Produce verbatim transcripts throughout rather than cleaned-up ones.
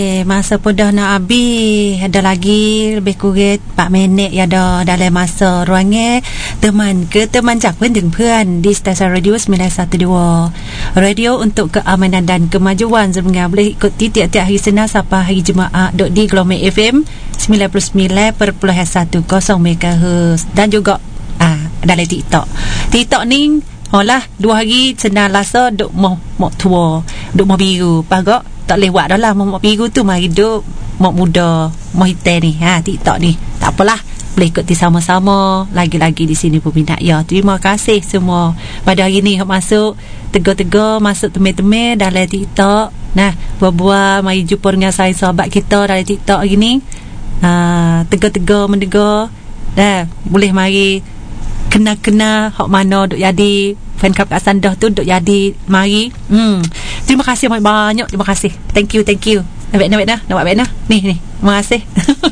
Eh, masa pun dah nak habis. Ada lagi lebih kurang empat minit ya dah dalam masa ruangnya teman ke teman cakap dengan พื่อนdi stesen radio sembilan satu dua radio untuk keamanan dan kemajuan. Sebenarnya boleh ikuti tiap-tiap hari Senin sampai hari Jumaat dok di Gelombang F M sembilan puluh sembilan perpuluhan satu megahertz dan juga ah dalam TikTok. TikTok ni olah dua hari Senin Selasa dok mau mau tua dok mau biru pagak tak lewat dah lah. Mau biru tu mari duk mau muda mau hitam ni ha TikTok ni tak apalah, boleh ikuti sama-sama lagi-lagi di sini peminat ya. Terima kasih semua pada hari ni masuk tegur-tegur masuk teman-teman dalam TikTok. Nah buat-buat mari jumpa dengan saya sahabat kita dalam TikTok hari ni. Ha, tegur-tegur mendegur dah boleh mari kena-kena hak mana duk jadi fan club kat Sandah tu duk jadi mari. Hmm. Terima kasih banyak-banyak. Terima kasih. Thank you, thank you. Nak nak nak nak nak. Ni ni. Terima kasih.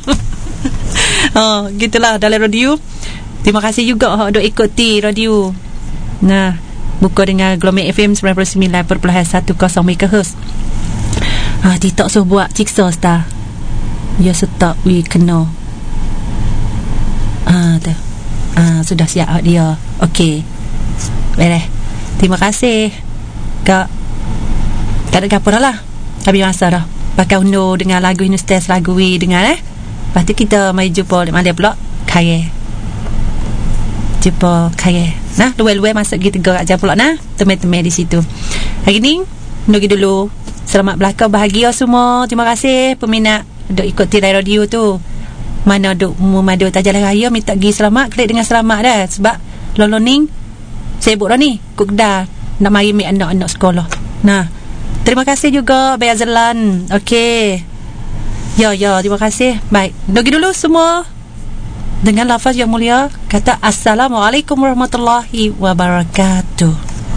Oh, gitulah dalam radio. Terima kasih juga hak duk ikuti radio. Nah, buka dengan Gelombang F M sembilan puluh sembilan perpuluhan satu megahertz. Ah, TikTok so buat ciksa star. Ya stop we kena. Ah, tu. Ah, sudah siap dia. Okey. Boleh. Terima kasih. Kak. Tak ada apa dah lah. Habis masa dah. Pakai undur dengan lagu Inustes lagu we dengan eh. Lepas tu kita mari jumpa di mana pula? Kaya. Jumpa kaya. Nah, luar-luar masuk gitu gerak aja pula nah. Teman-teman di situ. Hari ni pergi dulu. Selamat belaka bahagia semua. Terima kasih peminat duk ikuti radio tu. Mana duk memadu tajalah raya minta pergi selamat, klik dengan selamat dah sebab loloning sibuk dah ni kuk dah nak mari ambil anak-anak sekolah. Nah, terima kasih juga Abang Azlan. Okey. Ya ya, terima kasih. Baik, pergi dulu semua dengan lafaz yang mulia kata Assalamualaikum warahmatullahi wabarakatuh.